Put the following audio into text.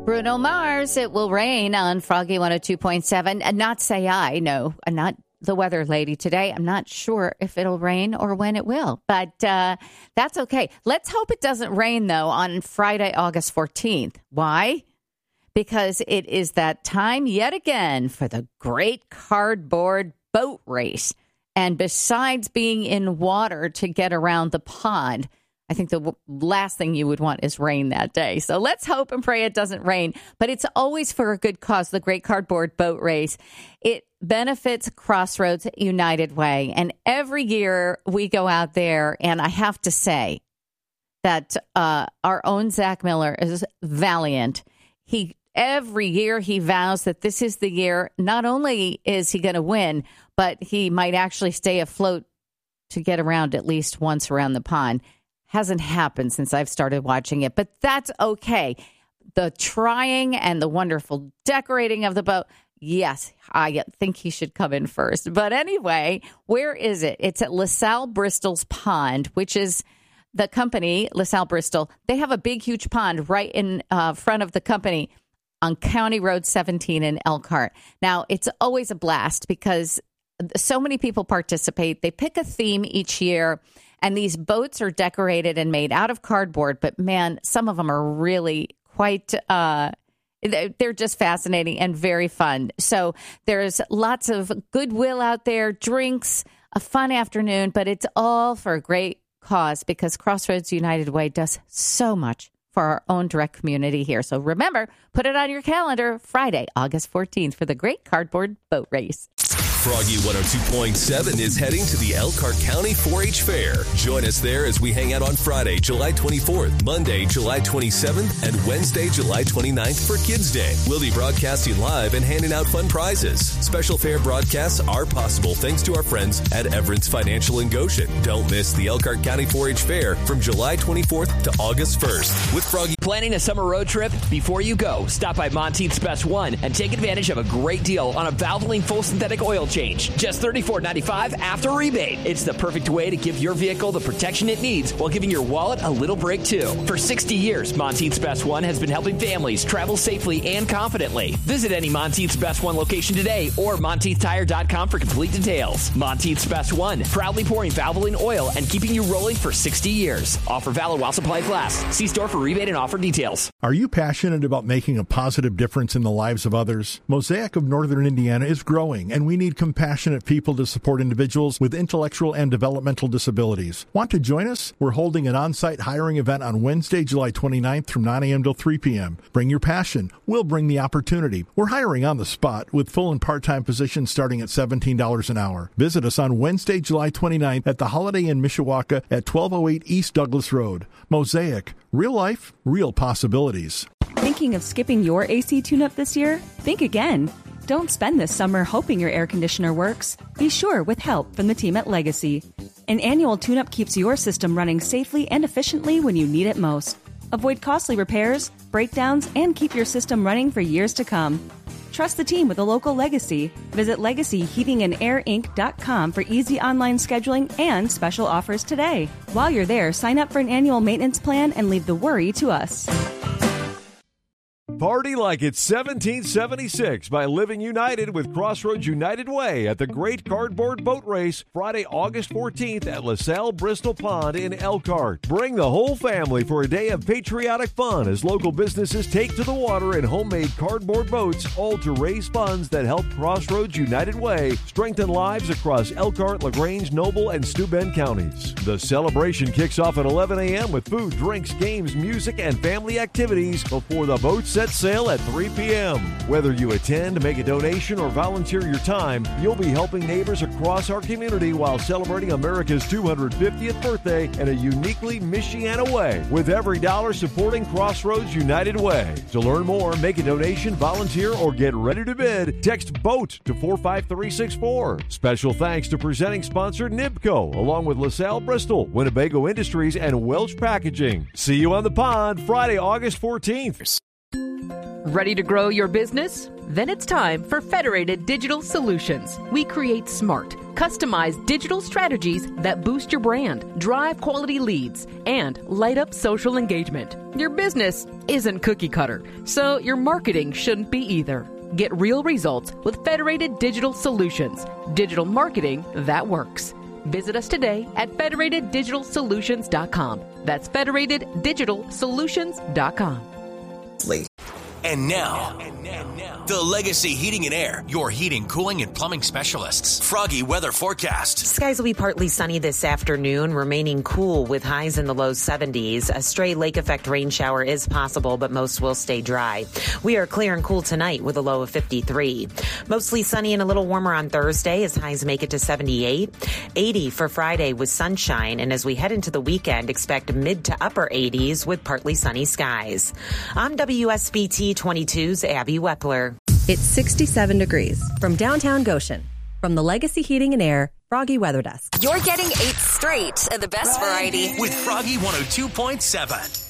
Bruno Mars, it will rain on Froggy 102.7. And not say I, no, I'm not the weather lady today. I'm not sure if it'll rain or when it will, but that's okay. Let's hope it doesn't rain, though, on Friday, August 14th. Why? Because it is that time yet again for the Great Cardboard Boat Race. And besides being in water to get around the pond, I think the last thing you would want is rain that day. So let's hope and pray it doesn't rain. But it's always for a good cause, the Great Cardboard Boat Race. It benefits Crossroads United Way. And every year we go out there, and I have to say that our own Zach Miller is valiant. Every year he vows that this is the year, not only is he going to win, but he might actually stay afloat to get around at least once around the pond. Hasn't happened since I've started watching it, but that's okay. The trying and the wonderful decorating of the boat, yes, I think he should come in first. But anyway, where is it? It's at LaSalle Bristol's Pond, which is the company, LaSalle Bristol. They have a big, huge pond right in front of the company on County Road 17 in Elkhart. Now, it's always a blast because so many people participate. They pick a theme each year, and these boats are decorated and made out of cardboard. But, man, some of them are really quite they're just fascinating and very fun. So there's lots of goodwill out there, drinks, a fun afternoon, but it's all for a great cause because Crossroads United Way does so much for our own direct community here. So remember, put it on your calendar, Friday, August 14th for the Great Cardboard Boat Race. Froggy 102.7 is heading to the Elkhart County 4-H Fair. Join us there as we hang out on Friday, July 24th, Monday, July 27th, and Wednesday, July 29th for Kids Day. We'll be broadcasting live and handing out fun prizes. Special fair broadcasts are possible thanks to our friends at Everett's Financial in Goshen. Don't miss the Elkhart County 4-H Fair from July 24th to August 1st with Froggy. Planning a summer road trip? Before you go, stop by Monteith's Best One and take advantage of a great deal on a Valvoline full synthetic oil change. Just $34.95 after rebate. It's the perfect way to give your vehicle the protection it needs while giving your wallet a little break too. For 60 years, Monteith's Best One has been helping families travel safely and confidently. Visit any Monteith's Best One location today or MonteithTire.com for complete details. Monteith's Best One, proudly pouring Valvoline oil and keeping you rolling for 60 years. Offer valid while supplies last. See store for rebate and offer details. Are you passionate about making a positive difference in the lives of others? Mosaic of Northern Indiana is growing, and we need compassionate people to support individuals with intellectual and developmental disabilities. Want to join us? We're holding an on-site hiring event on Wednesday, July 29th from 9 a.m. till 3 p.m. Bring your passion. We'll bring the opportunity. We're hiring on the spot with full and part-time positions starting at $17 an hour. Visit us on Wednesday, July 29th at the Holiday Inn Mishawaka at 1208 East Douglas Road. Mosaic. Real life, real possibilities. Thinking of skipping your AC tune-up this year? Think again. Don't spend this summer hoping your air conditioner works. Be sure with help from the team at Legacy. An annual tune-up keeps your system running safely and efficiently when you need it most. Avoid costly repairs, breakdowns, and keep your system running for years to come. Trust the team with a local Legacy. Visit LegacyHeatingandAirInc.com for easy online scheduling and special offers today. While you're there, sign up for an annual maintenance plan and leave the worry to us. Party like it's 1776 by Living United with Crossroads United Way at the Great Cardboard Boat Race, Friday, August 14th at LaSalle Bristol Pond in Elkhart. Bring the whole family for a day of patriotic fun as local businesses take to the water in homemade cardboard boats, all to raise funds that help Crossroads United Way strengthen lives across Elkhart, LaGrange, Noble, and Steuben counties. The celebration kicks off at 11 a.m. with food, drinks, games, music, and family activities before the boat set sail at 3 p.m. Whether you attend, make a donation, or volunteer your time, you'll be helping neighbors across our community while celebrating America's 250th birthday in a uniquely Michiana way, with every dollar supporting Crossroads United Way. To learn more, make a donation, volunteer, or get ready to bid, text BOAT to 45364. Special thanks to presenting sponsor Nibco, along with LaSalle Bristol, Winnebago Industries, and Welch Packaging. See you on the pond Friday, August 14th. Ready to grow your business? Then it's time for Federated Digital Solutions. We create smart, customized digital strategies that boost your brand, drive quality leads, and light up social engagement. Your business isn't cookie cutter, so your marketing shouldn't be either. Get real results with Federated Digital Solutions. Digital marketing that works. Visit us today at federateddigitalsolutions.com. That's federateddigitalsolutions.com. And now, the Legacy Heating and Air, your heating, cooling, and plumbing specialists. Froggy weather forecast. Skies will be partly sunny this afternoon, remaining cool with highs in the low 70s. A stray lake effect rain shower is possible, but most will stay dry. We are clear and cool tonight with a low of 53. Mostly sunny and a little warmer on Thursday as highs make it to 78. 80 for Friday with sunshine. And as we head into the weekend, expect mid to upper 80s with partly sunny skies. I'm WSBT 22's Abby Wepler. It's 67 degrees from downtown Goshen. From the Legacy Heating and Air Froggy Weather Desk. You're getting 8 straight of the best variety with Froggy 102.7.